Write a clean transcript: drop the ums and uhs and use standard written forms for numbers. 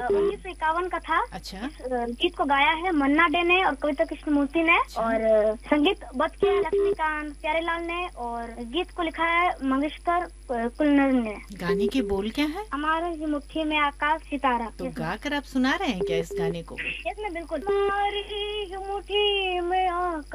1951 का था। अच्छा। इस गीत को गाया है मन्ना डे ने और कविता कृष्णमूर्ति ने। अच्छा। और संगीत बच किया लक्ष्मीकांत प्यारेलाल ने और गीत को लिखा है मंगेशकर कुलनर ने। गाने के बोल क्या है? हमारे ही मुट्ठी में आकाश सितारा। तो गा कर आप सुना रहे हैं क्या इस गाने को? इसमें बिल्कुल। हमारी ही मुट्ठी में आकाश